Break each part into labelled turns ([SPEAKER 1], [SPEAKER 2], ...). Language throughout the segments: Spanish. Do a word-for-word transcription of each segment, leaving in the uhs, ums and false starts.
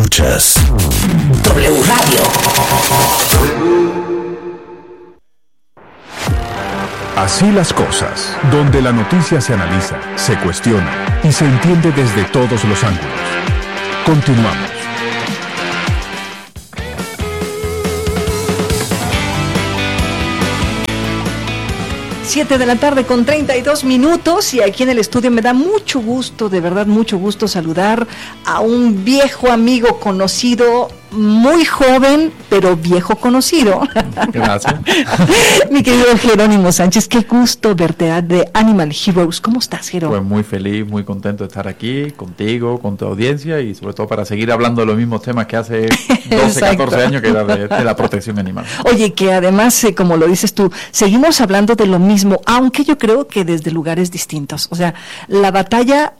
[SPEAKER 1] Escuchas W Radio. Así las cosas, donde la noticia se analiza, se cuestiona y se entiende desde todos los ángulos. Continuamos.
[SPEAKER 2] Siete de la tarde con treinta y dos minutos y aquí en el estudio me da mucho gusto, de verdad mucho gusto saludar a un viejo amigo conocido, muy joven, pero viejo conocido.
[SPEAKER 3] Gracias.
[SPEAKER 2] Mi querido Jerónimo Sánchez, qué gusto verte de Animal Heroes. ¿Cómo estás, Jerónimo?
[SPEAKER 3] Pues muy feliz, muy contento de estar aquí contigo, con tu audiencia y sobre todo para seguir hablando de los mismos temas que hace doce, catorce años, que era de, de la protección animal.
[SPEAKER 2] Oye, que además, eh, como lo dices tú, seguimos hablando de lo mismo, aunque yo creo que desde lugares distintos. O sea, la batalla,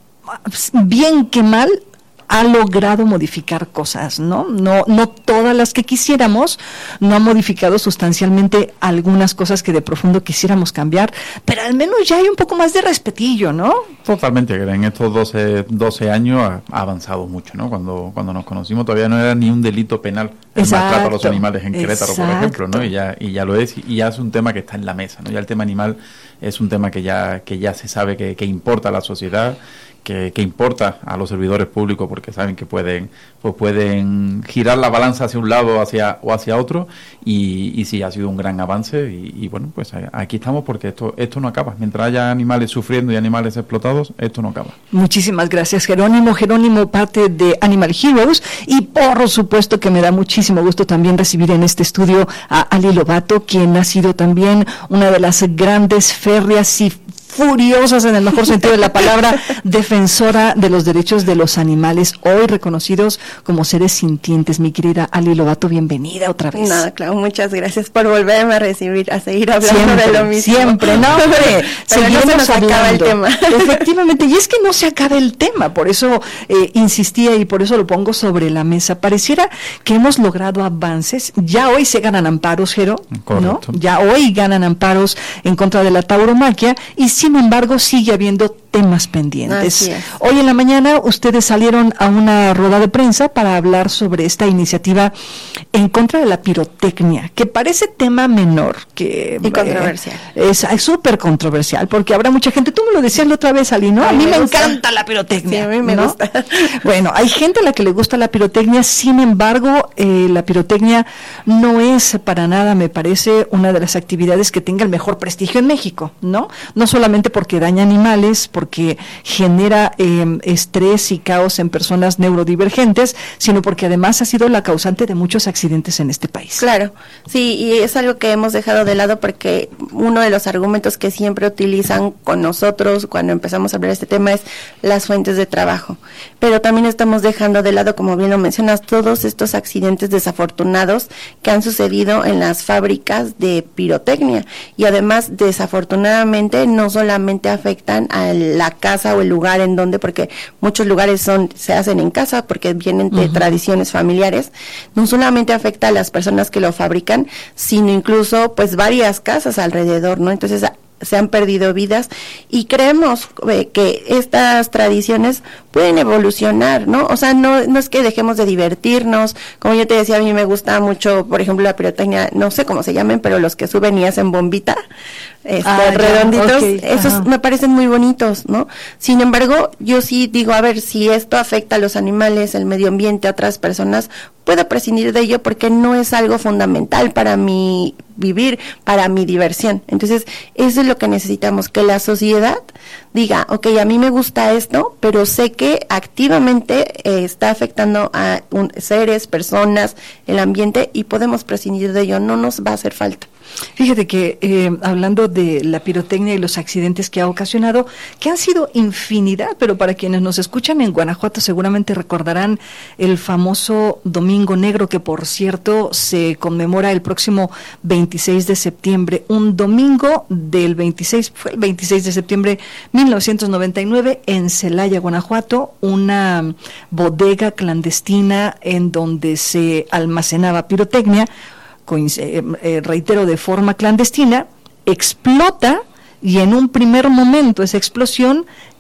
[SPEAKER 2] bien que mal, ha logrado modificar cosas, ¿no? No, no todas las que quisiéramos, no ha modificado sustancialmente algunas cosas que de profundo quisiéramos cambiar, pero al menos ya hay un poco más de respetillo, ¿no?
[SPEAKER 3] Totalmente, en estos doce, doce años ha, ha avanzado mucho, ¿no? Cuando, cuando nos conocimos todavía no era ni un delito penal el
[SPEAKER 2] Exacto,
[SPEAKER 3] maltrato a los animales en Querétaro,
[SPEAKER 2] exacto.
[SPEAKER 3] por ejemplo, ¿no? Y ya, y ya lo es, y ya es un tema que está en la mesa, ¿no? Ya el tema animal es un tema que ya, que ya se sabe que, que importa a la sociedad, Que, que importa a los servidores públicos porque saben que pueden pues pueden girar la balanza hacia un lado hacia o hacia otro y, y sí, ha sido un gran avance y, y bueno, pues aquí estamos porque esto esto no acaba. Mientras haya animales sufriendo y animales explotados, esto no acaba.
[SPEAKER 2] Muchísimas gracias, Jerónimo. Jerónimo, parte de Animal Heroes, y por supuesto que me da muchísimo gusto también recibir en este estudio a Ali Lobato, quien ha sido también una de las grandes, férreas y furiosas, en el mejor sentido de la palabra, defensora de los derechos de los animales, hoy reconocidos como seres sintientes. Mi querida Ali Lobato, bienvenida otra vez.
[SPEAKER 4] Nada, claro, muchas gracias por volverme a recibir, a seguir hablando
[SPEAKER 2] siempre,
[SPEAKER 4] de lo mismo.
[SPEAKER 2] Siempre, no, hombre, seguimos
[SPEAKER 4] no se nos
[SPEAKER 2] hablando.
[SPEAKER 4] acaba el tema.
[SPEAKER 2] Efectivamente, y es que no se acaba el tema, por eso eh, insistía y por eso lo pongo sobre la mesa. Pareciera que hemos logrado avances, ya hoy se ganan amparos, Jero, ¿no? Ya hoy ganan amparos en contra de la tauromaquia y sin embargo sigue habiendo temas pendientes. Hoy en la mañana ustedes salieron a una rueda de prensa para hablar sobre esta iniciativa en contra de la pirotecnia, que parece tema menor, que
[SPEAKER 4] y controversial.
[SPEAKER 2] Eh, es súper controversial, porque habrá mucha gente, tú me lo decías la otra vez, Ali, ¿no? A, a mí me, me encanta la pirotecnia.
[SPEAKER 4] Sí, a mí me
[SPEAKER 2] ¿no?
[SPEAKER 4] gusta.
[SPEAKER 2] Bueno, hay gente a la que le gusta la pirotecnia, sin embargo, eh, la pirotecnia no es para nada, me parece, una de las actividades que tenga el mejor prestigio en México, ¿no? No solamente porque daña animales, porque genera eh, estrés y caos en personas neurodivergentes, sino porque además ha sido la causante de muchos accidentes en este país.
[SPEAKER 4] Claro, sí, y es algo que hemos dejado de lado porque uno de los argumentos que siempre utilizan con nosotros cuando empezamos a hablar de este tema es las fuentes de trabajo, pero también estamos dejando de lado, como bien lo mencionas, todos estos accidentes desafortunados que han sucedido en las fábricas de pirotecnia y además desafortunadamente no solamente afectan a la casa o el lugar en donde, porque muchos lugares son se hacen en casa porque vienen de uh-huh. tradiciones familiares, no solamente afecta a las personas que lo fabrican, sino incluso pues varias casas alrededor, ¿no? Entonces se han perdido vidas y creemos eh, que estas tradiciones pueden evolucionar, ¿no? O sea, no no es que dejemos de divertirnos, como yo te decía, a mí me gusta mucho, por ejemplo, la pirotecnia, no sé cómo se llamen, pero los que suben y hacen bombita, este, ah, redonditos, okay. esos Ajá. me parecen muy bonitos, ¿no? Sin embargo, yo sí digo, a ver, si esto afecta a los animales, el medio ambiente, a otras personas, puedo prescindir de ello porque no es algo fundamental para mi vivir, para mi diversión. Entonces, eso es lo que necesitamos, que la sociedad diga, ok, a mí me gusta esto, pero sé que activamente eh, está afectando a un, seres, personas, el ambiente, y podemos prescindir de ello, no nos va a hacer falta.
[SPEAKER 2] Fíjate que eh, hablando de la pirotecnia y los accidentes que ha ocasionado, que han sido infinidad, pero para quienes nos escuchan en Guanajuato seguramente recordarán el famoso Domingo Negro, que por cierto se conmemora el próximo veintiséis de septiembre, un domingo del veintiséis, fue el veintiséis de septiembre mil novecientos noventa y nueve en Celaya, Guanajuato, una bodega clandestina en donde se almacenaba pirotecnia, Eh, eh, reitero, de forma clandestina, explota y en un primer momento esa explosión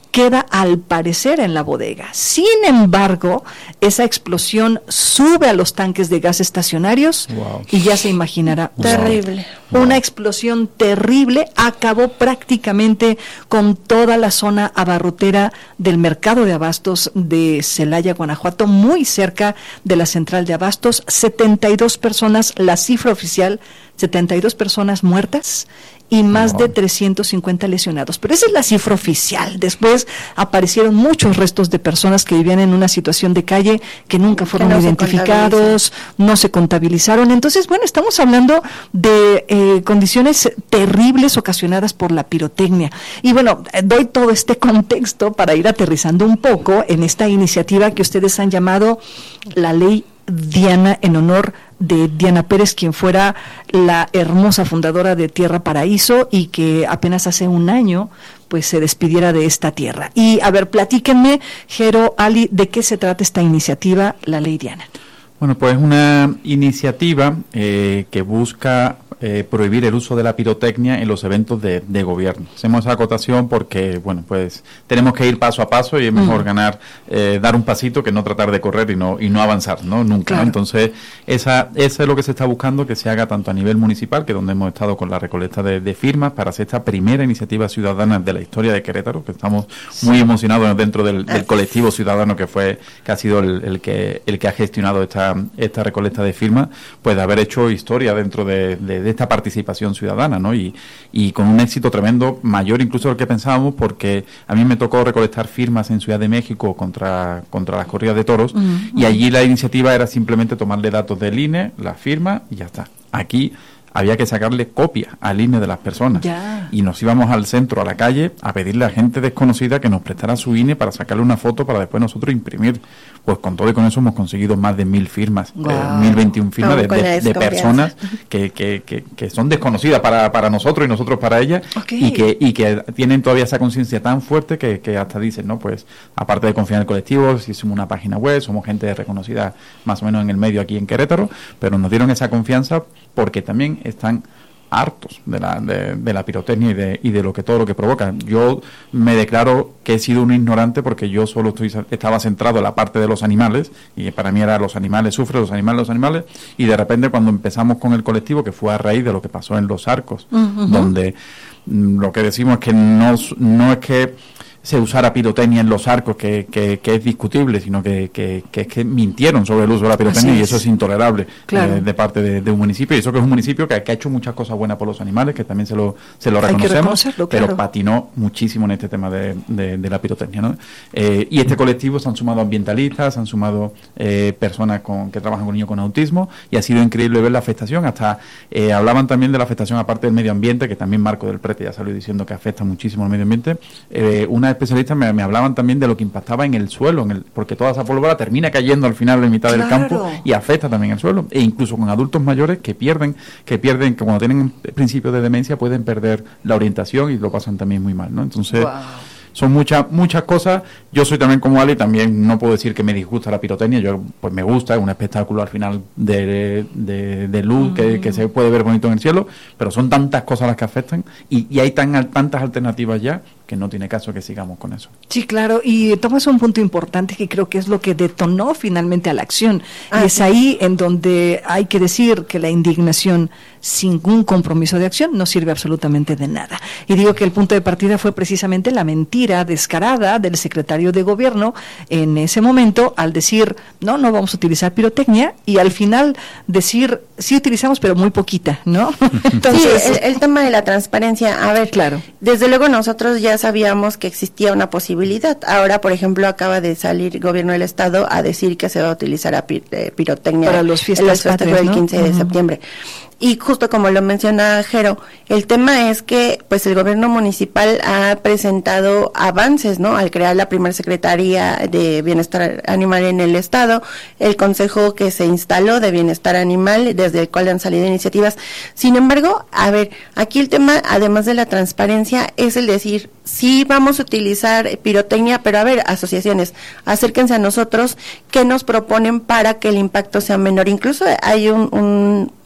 [SPEAKER 2] queda al parecer en la bodega. Sin embargo, esa explosión sube a los tanques de gas estacionarios wow. y ya se imaginará.
[SPEAKER 4] Terrible.
[SPEAKER 2] Wow. Una explosión terrible acabó prácticamente con toda la zona abarrotera del mercado de abastos de Celaya, Guanajuato, muy cerca de la central de abastos. setenta y dos personas, la cifra oficial, setenta y dos personas muertas y más wow. de trescientos cincuenta lesionados. Pero esa es la cifra oficial. Después aparecieron muchos restos de personas que vivían en una situación de calle que nunca fueron que no identificados, se no se contabilizaron. Entonces, bueno, estamos hablando de eh, condiciones terribles ocasionadas por la pirotecnia. Y bueno, doy todo este contexto para ir aterrizando un poco en esta iniciativa que ustedes han llamado la Ley Diana, en honor de Diana Pérez, quien fuera la hermosa fundadora de Tierra Paraíso y que apenas hace un año pues se despidiera de esta tierra. Y a ver, platíquenme, Jero, Ali, ¿de qué se trata esta iniciativa, la Ley Diana?
[SPEAKER 3] Bueno, pues es una iniciativa eh, que busca eh, prohibir el uso de la pirotecnia en los eventos de, de gobierno. Hacemos esa acotación porque, bueno, pues tenemos que ir paso a paso y es mejor mm. ganar, eh, dar un pasito que no tratar de correr y no y no avanzar, ¿no? Nunca, claro. ¿no? Entonces, esa, eso es lo que se está buscando, que se haga tanto a nivel municipal, que es donde hemos estado con la recolecta de, de firmas, para hacer esta primera iniciativa ciudadana de la historia de Querétaro, que estamos muy sí. emocionados dentro del, del colectivo ciudadano que fue, que ha sido el, el que el que ha gestionado esta, esta recolecta de firmas, pues de haber hecho historia dentro de, de, de esta participación ciudadana, ¿no? Y, y con un éxito tremendo, mayor incluso del que pensábamos, porque a mí me tocó recolectar firmas en Ciudad de México contra, contra las corridas de toros, uh-huh. y allí la iniciativa era simplemente tomarle datos del I N E, la firma y ya está. Aquí había que sacarle copia al I N E de las personas. Ya. Y nos íbamos al centro, a la calle, a pedirle a gente desconocida que nos prestara su I N E para sacarle una foto para después nosotros imprimir. Pues con todo y con eso hemos conseguido más de mil firmas, wow. eh, mil veintiuna firmas no, de, de, de personas que, que, que, que son desconocidas para, para nosotros y nosotros para ellas, okay. y que y que tienen todavía esa conciencia tan fuerte que, que hasta dicen, no, pues aparte de confiar en el colectivo, si somos una página web, somos gente reconocida más o menos en el medio aquí en Querétaro, pero nos dieron esa confianza porque también están hartos de la de, de la pirotecnia y de y de lo que todo lo que provoca. Yo me declaro que he sido un ignorante porque yo solo estoy estaba centrado en la parte de los animales y para mí era los animales sufren, los animales, los animales, y de repente cuando empezamos con el colectivo, que fue a raíz de lo que pasó en Los Arcos, uh-huh. donde mm, lo que decimos es que no no es que se usara pirotecnia en Los Arcos, que, que, que es discutible, sino que, que, que es que mintieron sobre el uso de la pirotecnia y eso es intolerable, claro. eh, de parte de, de un municipio, y eso que es un municipio que, que ha hecho muchas cosas buenas por los animales, que también se lo se lo reconocemos, pero claro. patinó muchísimo en este tema de, de, de la pirotecnia, ¿no? Eh, y este colectivo se han sumado ambientalistas, se han sumado eh, personas con, que trabajan con niños con autismo, y ha sido increíble ver la afectación. Hasta eh, hablaban también de la afectación aparte del medio ambiente, que también Marco del Prete ya salió diciendo que afecta muchísimo al medio ambiente. Eh, una especialistas me, me hablaban también de lo que impactaba en el suelo, en el, porque toda esa pólvora termina cayendo al final de mitad claro. del campo y afecta también el suelo, e incluso con adultos mayores que pierden, que pierden, que cuando tienen principios de demencia pueden perder la orientación y lo pasan también muy mal, ¿no? Entonces wow. son muchas muchas cosas. Yo soy también como Ali, también no puedo decir que me disgusta la pirotecnia, yo pues me gusta, es un espectáculo al final de, de, de luz mm. que, que se puede ver bonito en el cielo, pero son tantas cosas las que afectan y, y hay tan tantas alternativas ya que no tiene caso que sigamos con eso. Sí, claro, y tomas un punto importante que creo que es lo que detonó finalmente a la acción. Ah, y es sí. ahí en donde hay que decir que la indignación sin un compromiso de acción no sirve absolutamente de nada. Y digo que el punto de partida fue precisamente la mentira descarada del secretario de gobierno en ese momento al decir, no, no vamos a utilizar pirotecnia, y al final decir, sí utilizamos, pero muy poquita, ¿no? Entonces,
[SPEAKER 4] sí, el, el tema de la transparencia, a ver, claro. desde luego nosotros ya sabíamos que existía una posibilidad. Ahora, por ejemplo, acaba de salir el gobierno del estado a decir que se va a utilizar a pir, eh, pirotecnia
[SPEAKER 2] para los fiestas
[SPEAKER 4] patrias, ¿no? El quince uh-huh. de septiembre. Y justo como lo menciona Jero, el tema es que pues el gobierno municipal ha presentado avances, ¿no? Al crear la primera Secretaría de Bienestar Animal en el estado, el consejo que se instaló de Bienestar Animal, desde el cual han salido iniciativas. Sin embargo, a ver, aquí el tema, además de la transparencia, es el decir, sí vamos a utilizar pirotecnia, pero a ver, asociaciones, acérquense a nosotros, ¿qué nos proponen para que el impacto sea menor? Incluso hay un, un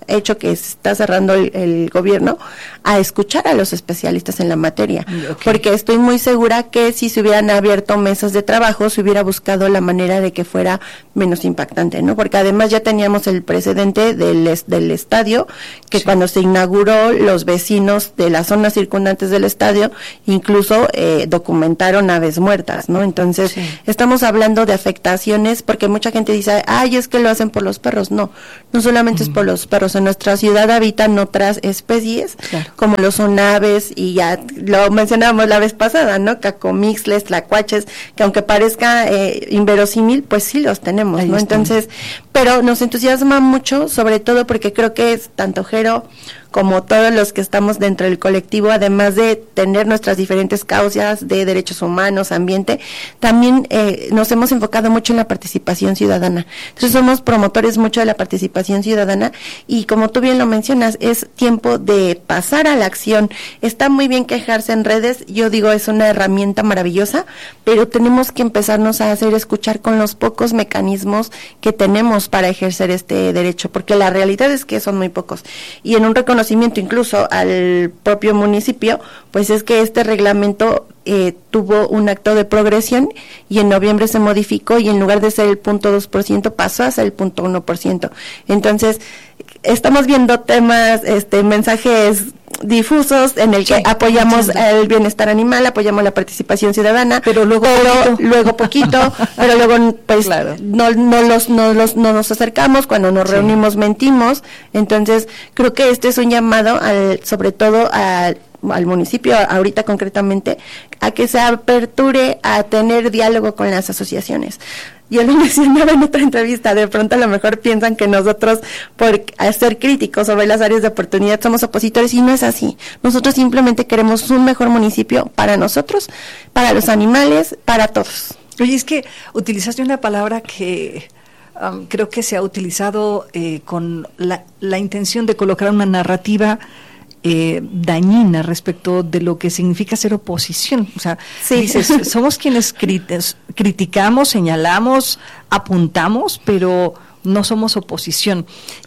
[SPEAKER 4] hecho que está cerrando el, el gobierno a escuchar a los especialistas en la materia, okay. porque estoy muy segura que si se hubieran abierto mesas de trabajo se hubiera buscado la manera de que fuera menos impactante, ¿no? Porque además ya teníamos el precedente del, del estadio, que sí. cuando se inauguró los vecinos de las zonas circundantes del estadio incluso eh, documentaron aves muertas, ¿no? Entonces sí. estamos hablando de afectaciones, porque mucha gente dice, ay, es que lo hacen por los perros. No, no solamente mm. es por los perros. En nuestra ciudad habitan otras especies, claro. como lo son aves, y ya lo mencionábamos la vez pasada, ¿no? Cacomixles, tlacuaches, que aunque parezca eh, inverosímil, pues sí los tenemos, Ahí ¿no? Están. Entonces, pero nos entusiasma mucho, sobre todo porque creo que es tanto Jero como todos los que estamos dentro del colectivo, además de tener nuestras diferentes causas de derechos humanos, ambiente, también eh, nos hemos enfocado mucho en la participación ciudadana. Entonces somos promotores mucho de la participación ciudadana, y como tú bien lo mencionas, es tiempo de pasar a la acción. Está muy bien quejarse en redes, yo digo es una herramienta maravillosa, pero tenemos que empezarnos a hacer escuchar con los pocos mecanismos que tenemos para ejercer este derecho, porque la realidad es que son muy pocos. Y en un reconocimiento incluso al propio municipio, pues es que este reglamento eh, tuvo un acto de progresión y en noviembre se modificó, y en lugar de ser el punto dos por ciento pasó a ser el punto uno por ciento. Entonces, estamos viendo temas, este mensajes difusos en el que sí, apoyamos entiendo. el bienestar animal, apoyamos la participación ciudadana, pero luego pero poquito. luego poquito, pero luego pues claro. no no los no los no nos acercamos, cuando nos sí. reunimos mentimos. Entonces, creo que este es un llamado al sobre todo al al municipio ahorita concretamente, a que se aperture a tener diálogo con las asociaciones. Yo lo mencionaba en otra entrevista, de pronto a lo mejor piensan que nosotros, por ser críticos sobre las áreas de oportunidad, somos opositores, y no es así. Nosotros simplemente queremos un mejor municipio para nosotros, para los animales, para todos.
[SPEAKER 2] Oye, es que utilizaste una palabra que um, creo que se ha utilizado eh, con la, la intención de colocar una narrativa Eh, dañina respecto de lo que significa ser oposición. O sea, sí. dices, somos quienes crit- criticamos, señalamos, apuntamos, pero no somos oposición.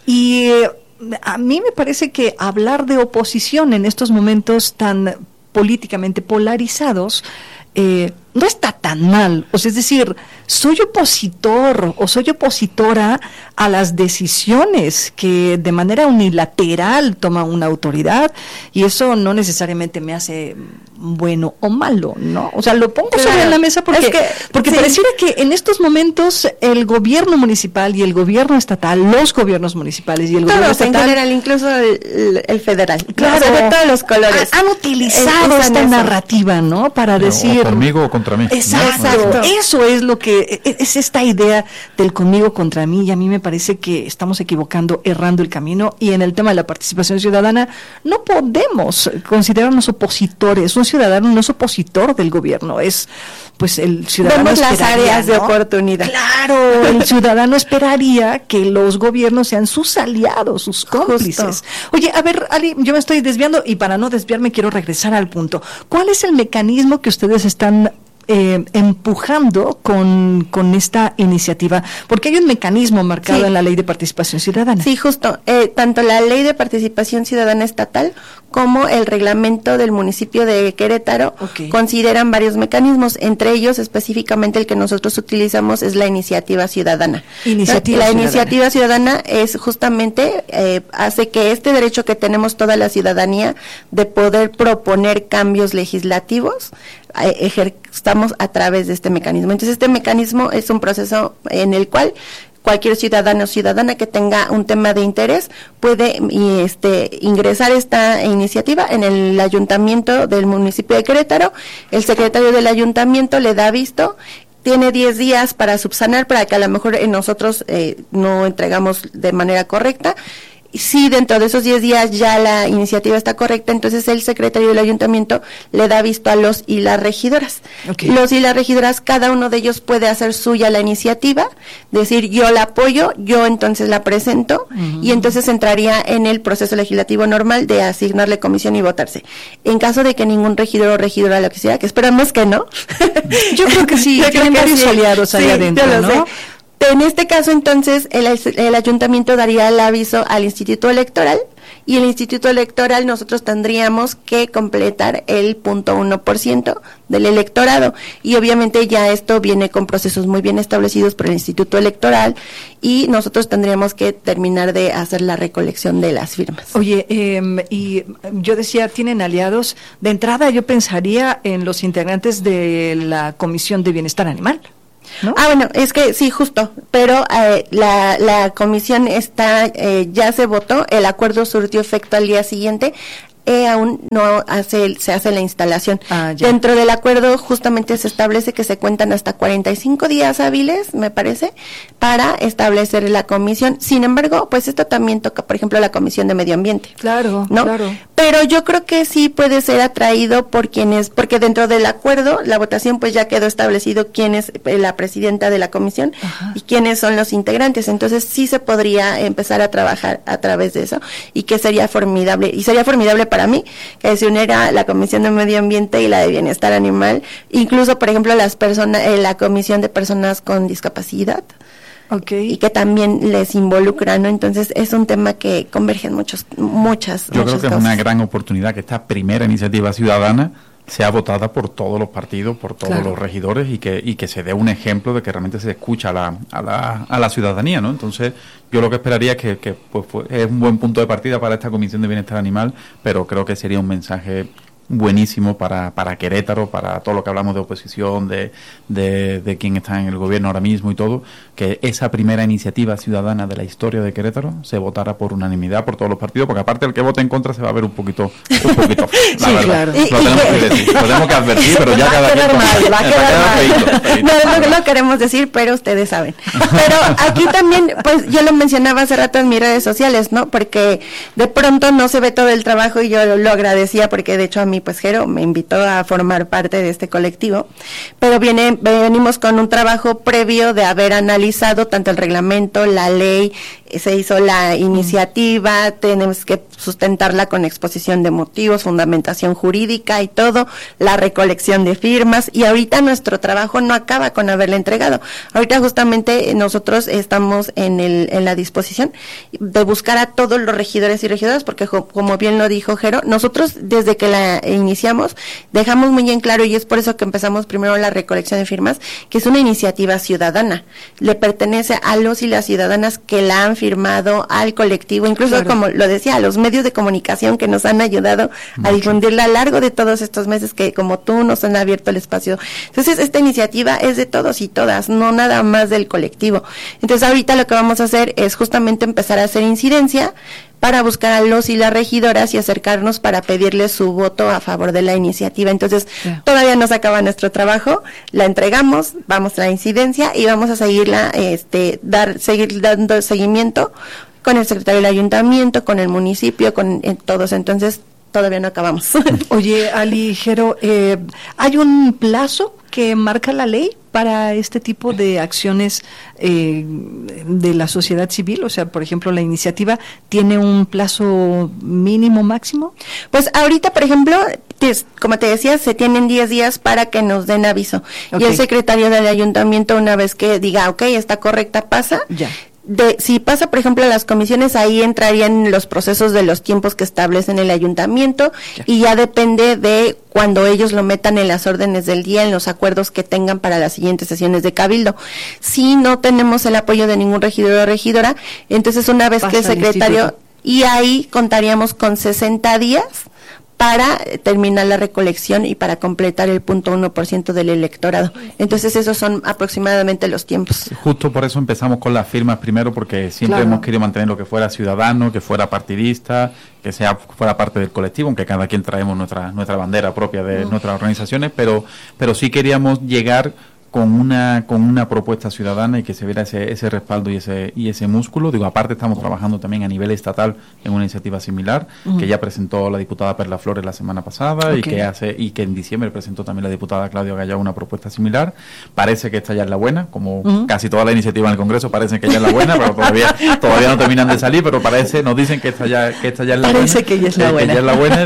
[SPEAKER 2] Y eh, a mí me parece que hablar de oposición en estos momentos tan políticamente polarizados eh, no está tan mal. O sea, es decir, soy opositor o soy opositora a las decisiones que de manera unilateral toma una autoridad, y eso no necesariamente me hace bueno o malo, ¿no? O sea, lo pongo claro. sobre la mesa porque, es que, porque sí. pareciera que en estos momentos el gobierno municipal y el gobierno estatal, los gobiernos municipales y el
[SPEAKER 4] todos,
[SPEAKER 2] gobierno estatal,
[SPEAKER 4] en general, incluso el, el federal,
[SPEAKER 2] claro,
[SPEAKER 4] o sea, de todos los colores,
[SPEAKER 2] han utilizado esta eso. narrativa, ¿no? Para pero, decir,
[SPEAKER 3] o conmigo o contra mí.
[SPEAKER 2] Exacto. Exacto. Eso es lo que es esta idea del conmigo contra mí, y a mí me parece que estamos equivocando, errando el camino. Y en el tema de la participación ciudadana no podemos considerarnos opositores. Un ciudadano no es opositor del gobierno, es pues el ciudadano
[SPEAKER 4] Vemos las áreas ¿no? de oportunidad.
[SPEAKER 2] Claro, el ciudadano esperaría que los gobiernos sean sus aliados, sus cómplices. Justo. Oye, a ver, Ali, yo me estoy desviando, y para no desviarme quiero regresar al punto. ¿Cuál es el mecanismo que ustedes están Eh, empujando con, con esta iniciativa? Porque hay un mecanismo marcado sí. en la Ley de Participación Ciudadana.
[SPEAKER 4] Sí, justo. Eh, tanto la Ley de Participación Ciudadana estatal como el reglamento del municipio de Querétaro okay. consideran varios mecanismos. Entre ellos, específicamente el que nosotros utilizamos es la iniciativa ciudadana.
[SPEAKER 2] Iniciativa
[SPEAKER 4] la
[SPEAKER 2] ciudadana.
[SPEAKER 4] iniciativa ciudadana es justamente, eh, hace que este derecho que tenemos toda la ciudadanía de poder proponer cambios legislativos, estamos a través de este mecanismo. Entonces, este mecanismo es un proceso en el cual cualquier ciudadano o ciudadana que tenga un tema de interés puede y este ingresar esta iniciativa en el ayuntamiento del municipio de Querétaro. El secretario del ayuntamiento le da visto, tiene diez días para subsanar, para que a lo mejor nosotros eh, no entregamos de manera correcta. Si dentro de esos diez días ya la iniciativa está correcta, entonces el secretario del ayuntamiento le da visto a los y las regidoras. Okay. Los y las regidoras, cada uno de ellos puede hacer suya la iniciativa, decir yo la apoyo, yo entonces la presento, uh-huh. y entonces entraría en el proceso legislativo normal de asignarle comisión y votarse. En caso de que ningún regidor o regidora lo quisiera, que esperamos que no.
[SPEAKER 2] Yo creo que sí,
[SPEAKER 4] yo
[SPEAKER 2] tienen varios sí. aliados ahí
[SPEAKER 4] sí,
[SPEAKER 2] adentro, ¿no? Sé.
[SPEAKER 4] En este caso, entonces, el, el ayuntamiento daría el aviso al Instituto Electoral, y el Instituto Electoral nosotros tendríamos que completar el punto uno por ciento del electorado, y obviamente ya esto viene con procesos muy bien establecidos por el Instituto Electoral, y nosotros tendríamos que terminar de hacer la recolección de las firmas.
[SPEAKER 2] Oye, eh, y yo decía, ¿tienen aliados? De entrada yo pensaría en los integrantes de la Comisión de Bienestar Animal, ¿no?
[SPEAKER 4] Ah, bueno, es que sí, justo, pero eh, la, la comisión está, eh, ya se votó, el acuerdo surtió efecto al día siguiente, eh, aún no hace se hace la instalación.
[SPEAKER 2] Ah, ya.
[SPEAKER 4] Dentro del acuerdo justamente se establece que se cuentan hasta cuarenta y cinco días hábiles, me parece, para establecer la comisión. Sin embargo, pues esto también toca, por ejemplo, la Comisión de Medio Ambiente.
[SPEAKER 2] Claro,
[SPEAKER 4] ¿no?
[SPEAKER 2] claro.
[SPEAKER 4] Pero yo creo que sí puede ser atraído por quienes, porque dentro del acuerdo, la votación pues ya quedó establecido quién es la presidenta de la comisión. Ajá. Y quiénes son los integrantes. Entonces sí se podría empezar a trabajar a través de eso, y que sería formidable, y sería formidable para mí que se uniera la Comisión de Medio Ambiente y la de Bienestar Animal, incluso por ejemplo las personas, eh, la Comisión de Personas con Discapacidad. Okay. Y que también les involucra, ¿no? Entonces es un tema que convergen muchos, muchas,
[SPEAKER 3] Yo
[SPEAKER 4] muchas
[SPEAKER 3] creo que
[SPEAKER 4] causas.
[SPEAKER 3] Es una gran oportunidad que esta primera iniciativa ciudadana sea votada por todos los partidos, por todos claro. los regidores, y que y que se dé un ejemplo de que realmente se escucha a la a la, a la ciudadanía, ¿no? Entonces yo lo que esperaría es que, que pues, pues es un buen punto de partida para esta Comisión de Bienestar Animal, pero creo que sería un mensaje buenísimo para, para Querétaro, para todo lo que hablamos de oposición, de, de, de quién está en el gobierno ahora mismo y todo, que esa primera iniciativa ciudadana de la historia de Querétaro se votara por unanimidad por todos los partidos, porque aparte el que vote en contra se va a ver un poquito, un poquito, la
[SPEAKER 2] sí,
[SPEAKER 3] verdad.
[SPEAKER 2] Claro.
[SPEAKER 3] Lo tenemos que decir, lo tenemos que advertir, pero ya cada
[SPEAKER 4] quien... Mal, va a quedar mal.
[SPEAKER 3] Feito, feito,
[SPEAKER 4] no, no lo queremos decir, pero ustedes saben. Pero aquí también, pues yo lo mencionaba hace rato en mis redes sociales, ¿no? Porque de pronto no se ve todo el trabajo, y yo lo, lo agradecía, porque de hecho a mí pues Jero me invitó a formar parte de este colectivo, pero viene, venimos con un trabajo previo de haber analizado tanto el reglamento, la ley, se hizo la iniciativa, tenemos que sustentarla con exposición de motivos, fundamentación jurídica y todo, la recolección de firmas, y ahorita nuestro trabajo no acaba con haberla entregado. Ahorita justamente nosotros estamos en el en la disposición de buscar a todos los regidores y regidoras, porque como bien lo dijo Jero, nosotros desde que la iniciamos dejamos muy en claro, y es por eso que empezamos primero la recolección de firmas, que es una iniciativa ciudadana, le pertenece a los y las ciudadanas que la han firmado, al colectivo, incluso claro. como lo decía, a los medios de comunicación que nos han ayudado Mucho. a difundirla a lo largo de todos estos meses que como tú nos han abierto el espacio. Entonces esta iniciativa es de todos y todas, no nada más del colectivo. Entonces ahorita lo que vamos a hacer es justamente empezar a hacer incidencia para buscar a los y las regidoras y acercarnos para pedirles su voto a favor de la iniciativa. Entonces, yeah. todavía no se acaba nuestro trabajo, la entregamos, vamos a la incidencia y vamos a seguirla, este, dar, seguir dando seguimiento con el secretario del ayuntamiento, con el municipio, con eh, todos. Entonces, todavía no acabamos.
[SPEAKER 2] Oye, Ali, Jero, eh, ¿hay un plazo que marca la ley para este tipo de acciones eh, de la sociedad civil? O sea, por ejemplo, la iniciativa tiene un plazo mínimo, máximo.
[SPEAKER 4] Pues ahorita, por ejemplo, como te decía, se tienen diez días para que nos den aviso. Okay. Y el secretario del ayuntamiento, una vez que diga, ok, está correcta, pasa.
[SPEAKER 2] Ya.
[SPEAKER 4] De, si pasa, por ejemplo, a las comisiones, ahí entrarían los procesos de los tiempos que establecen el ayuntamiento, ya. y ya depende de cuando ellos lo metan en las órdenes del día, en los acuerdos que tengan para las siguientes sesiones de cabildo. Si no tenemos el apoyo de ningún regidor o regidora, entonces una vez pasa que el secretario, y ahí contaríamos con sesenta días para terminar la recolección y para completar el punto uno por ciento del electorado. Entonces esos son aproximadamente los tiempos.
[SPEAKER 3] Justo por eso empezamos con las firmas primero, porque siempre claro. hemos querido mantener lo que fuera ciudadano, que fuera partidista, que sea fuera parte del colectivo, aunque cada quien traemos nuestra nuestra bandera propia de uh. nuestras organizaciones, pero pero sí queríamos llegar con una con una propuesta ciudadana y que se viera ese ese respaldo y ese y ese músculo. Digo, aparte estamos trabajando también a nivel estatal en una iniciativa similar, uh-huh. que ya presentó la diputada Perla Flores la semana pasada, okay. y que hace y que en diciembre presentó también la diputada Claudia Gallao una propuesta similar. Parece que esta ya es la buena, como uh-huh. casi toda la iniciativa en el Congreso parece que ya es la buena, pero todavía todavía no terminan de salir, pero parece, nos dicen que esta ya que esta ya es la
[SPEAKER 2] parece
[SPEAKER 3] buena.
[SPEAKER 2] que ya es la
[SPEAKER 3] eh,
[SPEAKER 2] buena.
[SPEAKER 3] Que ya es la buena y,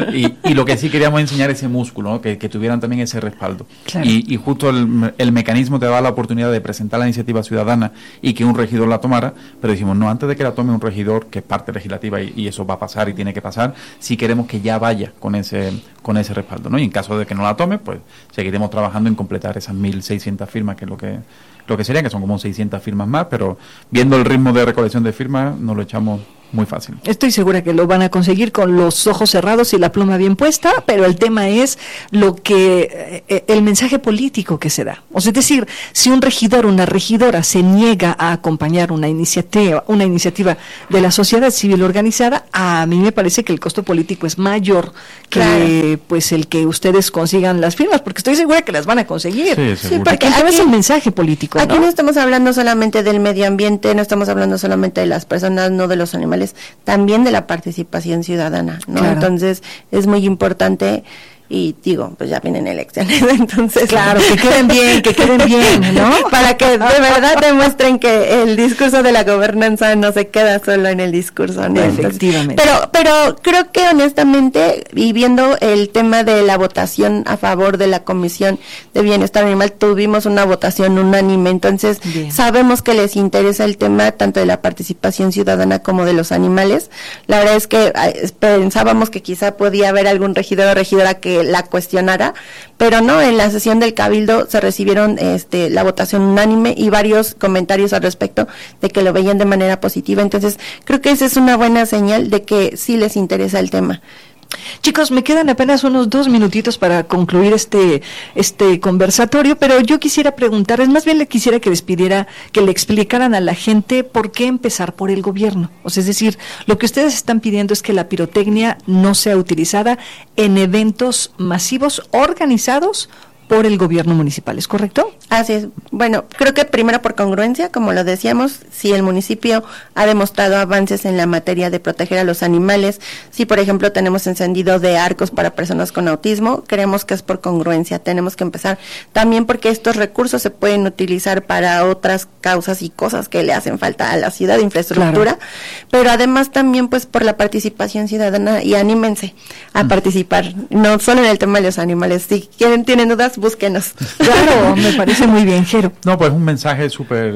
[SPEAKER 3] y lo que sí queríamos enseñar ese músculo, ¿no? que, que tuvieran también ese respaldo.
[SPEAKER 2] Claro.
[SPEAKER 3] Y, y justo el, el mecanismo te da la oportunidad de presentar la iniciativa ciudadana y que un regidor la tomara, pero decimos, no, antes de que la tome un regidor, que es parte legislativa y, y eso va a pasar y tiene que pasar, sí queremos que ya vaya con ese con ese respaldo, ¿no? Y en caso de que no la tome, pues seguiremos trabajando en completar esas mil seiscientas firmas, que es lo que lo que serían, que son como seiscientas firmas más, pero viendo el ritmo de recolección de firmas, nos lo echamos muy fácil.
[SPEAKER 2] Estoy segura que lo van a conseguir con los ojos cerrados y la pluma bien puesta, pero el tema es lo que eh, el mensaje político que se da. O sea, es decir, si un regidor, una regidora se niega a acompañar una iniciativa, una iniciativa de la sociedad civil organizada, a mí me parece que el costo político es mayor que claro. pues el que ustedes consigan las firmas, porque estoy segura que las van a conseguir. Sí,
[SPEAKER 4] sí, porque
[SPEAKER 2] aquí es el mensaje político,
[SPEAKER 4] aquí
[SPEAKER 2] ¿no?
[SPEAKER 4] no estamos hablando solamente del medio ambiente, no estamos hablando solamente de las personas, no de los animales, también de la participación ciudadana, ¿no? Claro. Entonces es muy importante. Y digo, pues ya vienen elecciones, entonces...
[SPEAKER 2] Claro, que queden bien, que queden bien, ¿no?
[SPEAKER 4] Para que de verdad demuestren que el discurso de la gobernanza no se queda solo en el discurso, ¿no?
[SPEAKER 2] Efectivamente.
[SPEAKER 4] Entonces, pero, pero creo que honestamente, y viendo el tema de la votación a favor de la Comisión de Bienestar Animal, tuvimos una votación unánime, entonces bien. Sabemos que les interesa el tema tanto de la participación ciudadana como de los animales. La verdad es que pensábamos que quizá podía haber algún regidor o regidora que la cuestionara, pero no, en la sesión del Cabildo se recibieron este la votación unánime y varios comentarios al respecto de que lo veían de manera positiva, entonces creo que esa es una buena señal de que sí les interesa el tema.
[SPEAKER 2] Chicos, me quedan apenas unos dos minutitos para concluir este este conversatorio, pero yo quisiera preguntarles, más bien le quisiera que les pidiera, que le explicaran a la gente por qué empezar por el gobierno. O sea, es decir, lo que ustedes están pidiendo es que la pirotecnia no sea utilizada en eventos masivos organizados por el gobierno municipal, ¿es correcto?
[SPEAKER 4] Así es. Bueno, creo que primero por congruencia, como lo decíamos, si el municipio ha demostrado avances en la materia de proteger a los animales, si por ejemplo tenemos encendido de arcos para personas con autismo, creemos que es por congruencia. Tenemos que empezar también porque estos recursos se pueden utilizar para otras causas y cosas que le hacen falta a la ciudad, de infraestructura, claro. Pero además también pues por la participación ciudadana, y anímense a mm. participar, no solo en el tema de los animales. Si quieren, tienen dudas, búsquenos.
[SPEAKER 2] Claro, me parece muy bien, Jero.
[SPEAKER 3] No, pues un mensaje súper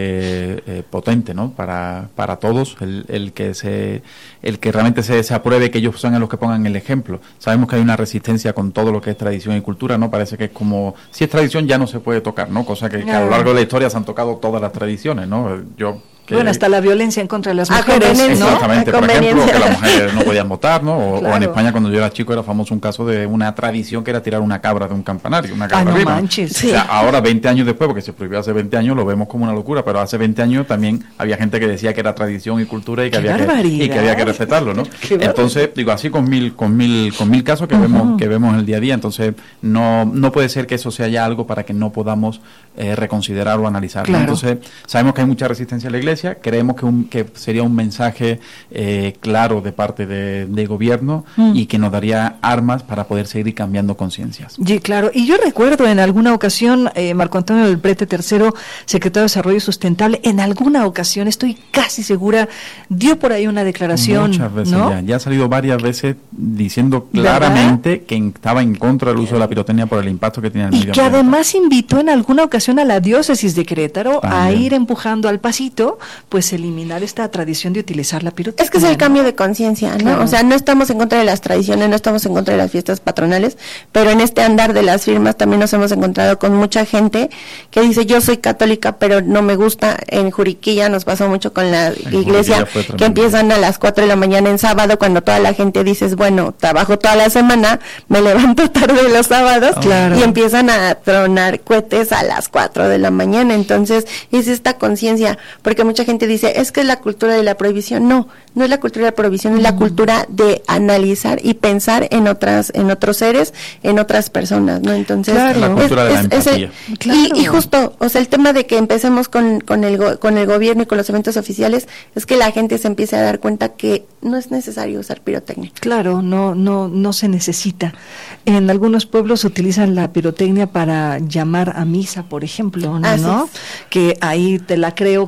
[SPEAKER 3] eh, eh, potente, ¿no? Para para todos, el, el que se el que realmente se, se apruebe, que ellos sean los que pongan el ejemplo. Sabemos que hay una resistencia con todo lo que es tradición y cultura, ¿no? Parece que es como, si es tradición ya no se puede tocar, ¿no? Cosa que, que a lo largo de la historia se han tocado todas las tradiciones, ¿no? Yo Que,
[SPEAKER 2] bueno, hasta la violencia en contra de las mujeres, ¿no?
[SPEAKER 3] Exactamente, por ejemplo, que las mujeres no podían votar, ¿no? O, claro. o en España, cuando yo era chico, era famoso un caso de una tradición que era tirar una cabra de un campanario, una cabra
[SPEAKER 2] ah, no
[SPEAKER 3] arriba.
[SPEAKER 2] manches.
[SPEAKER 3] Sí. O sea, ahora, veinte años después, porque se prohibió hace veinte años, lo vemos como una locura, pero hace veinte años también había gente que decía que era tradición y cultura y que, había que, y que había que respetarlo, ¿no? Entonces, digo, así con mil con mil, con mil casos que, uh-huh. vemos, que vemos en el día a día, entonces no no puede ser que eso sea ya algo para que no podamos eh, reconsiderar o analizar. Claro. ¿no? Entonces, sabemos que hay mucha resistencia en la Iglesia, creemos que un que sería un mensaje eh, claro de parte de, de gobierno mm. y que nos daría armas para poder seguir cambiando conciencias.
[SPEAKER 2] Sí, claro. Y yo recuerdo en alguna ocasión, eh, Marco Antonio del Prete tercero, secretario de Desarrollo Sustentable, en alguna ocasión, estoy casi segura, dio por ahí una declaración.
[SPEAKER 3] Muchas veces
[SPEAKER 2] ¿no?
[SPEAKER 3] ya. Ya ha salido varias veces diciendo claramente ¿verdad? Que estaba en contra del uso de la pirotecnia por el impacto que tiene el medio ambiente.
[SPEAKER 2] Y que además invitó en alguna ocasión a la diócesis de Querétaro también. A ir empujando al pasito, pues eliminar esta tradición de utilizar la pirotecnia.
[SPEAKER 4] Es que es el cambio de conciencia, ¿no? Claro. O sea, no estamos en contra de las tradiciones, no estamos en contra de las fiestas patronales, pero en este andar de las firmas también nos hemos encontrado con mucha gente que dice, yo soy católica, pero no me gusta. En Juriquilla nos pasó mucho con la en iglesia, que empiezan a las cuatro de la mañana en sábado, cuando toda la gente dice, bueno, trabajo toda la semana, me levanto tarde los sábados, oh, claro. y empiezan a tronar cohetes a las cuatro de la mañana. Entonces, es esta conciencia, porque mucha gente dice, es que es la cultura de la prohibición. No, no es la cultura de la prohibición, es la cultura de analizar y pensar en otras, en otros seres, en otras personas, ¿no? Entonces,
[SPEAKER 3] claro. la cultura es, de la
[SPEAKER 4] es,
[SPEAKER 3] empatía.
[SPEAKER 4] Es el, claro. y, y justo, o sea, el tema de que empecemos con, con el go, con el gobierno y con los eventos oficiales es que la gente se empiece a dar cuenta que no es necesario usar pirotecnia.
[SPEAKER 2] Claro, no, no, no se necesita. En algunos pueblos utilizan la pirotecnia para llamar a misa, por ejemplo, ¿no? ¿no? Que ahí te la creo que sea en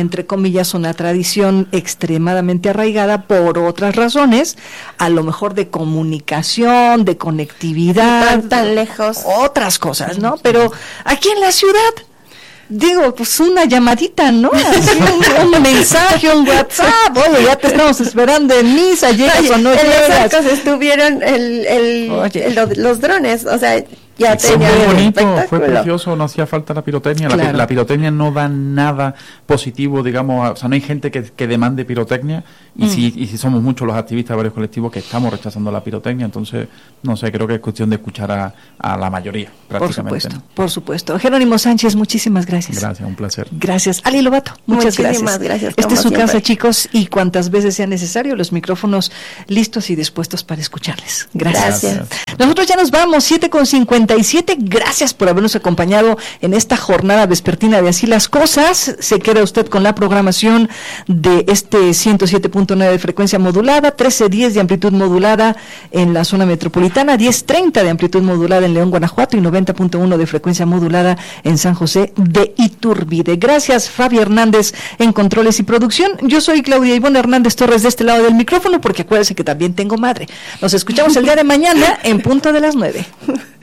[SPEAKER 2] entre comillas, una tradición extremadamente arraigada por otras razones, a lo mejor de comunicación, de conectividad,
[SPEAKER 4] tan, tan lejos,
[SPEAKER 2] otras cosas, ¿no? Pero aquí en la ciudad, digo, pues una llamadita, ¿no? Así un, un mensaje, un WhatsApp, oye, ya te estamos esperando en misa, llegas oye, o no
[SPEAKER 4] en
[SPEAKER 2] llegas.
[SPEAKER 4] En los arcos estuvieron el, el, el, el, los drones, o sea, ya
[SPEAKER 3] fue
[SPEAKER 4] tenía
[SPEAKER 3] muy bonito, fue precioso, no hacía falta la pirotecnia, claro. la, la pirotecnia no da nada positivo, digamos, o sea, no hay gente que, que demande pirotecnia, y, mm. si, y si somos muchos los activistas de varios colectivos que estamos rechazando la pirotecnia, entonces, no sé, creo que es cuestión de escuchar a, a la mayoría, prácticamente.
[SPEAKER 2] Por supuesto, ¿no? Por supuesto. Jerónimo Sánchez, muchísimas gracias.
[SPEAKER 3] Gracias, un placer.
[SPEAKER 2] Gracias. Ali Lobato, muchas
[SPEAKER 4] Muchísimas
[SPEAKER 2] gracias.
[SPEAKER 4] gracias.
[SPEAKER 2] Esta es su
[SPEAKER 4] siempre.
[SPEAKER 2] casa, chicos, y cuantas veces sea necesario, los micrófonos listos y dispuestos para escucharles. Gracias.
[SPEAKER 4] Gracias.
[SPEAKER 2] Nosotros ya nos vamos, siete con cincuenta y siete. Gracias por habernos acompañado en esta jornada vespertina de Así las Cosas. Se queda usted con la programación de este ciento siete punto nueve de frecuencia modulada, trece diez de amplitud modulada en la zona metropolitana, diez treinta de amplitud modulada en León, Guanajuato y noventa punto uno de frecuencia modulada en San José de Iturbide. Gracias, Fabi Hernández en controles y producción. Yo soy Claudia Ivonne Hernández Torres de este lado del micrófono, porque acuérdense que también tengo madre. Nos escuchamos el día de mañana en punto de las nueve.